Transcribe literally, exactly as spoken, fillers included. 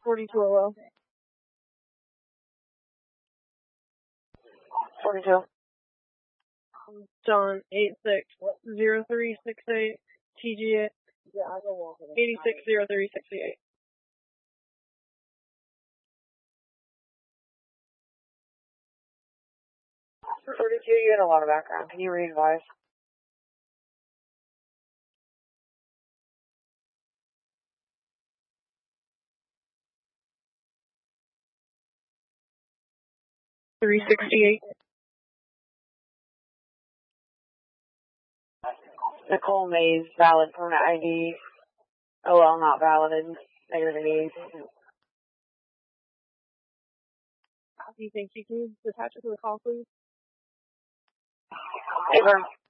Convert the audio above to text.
forty-two oh oh. forty-two. John eight six zero three six eight T G A eighty-six zero three sixty-eight. forty-two, you had a lot of background. Can you re-advise? three sixty-eight. Nicole Mays, valid permanent I D. O L not valid. Negative eighty. Do you think you can attach it to the call, please? Hey,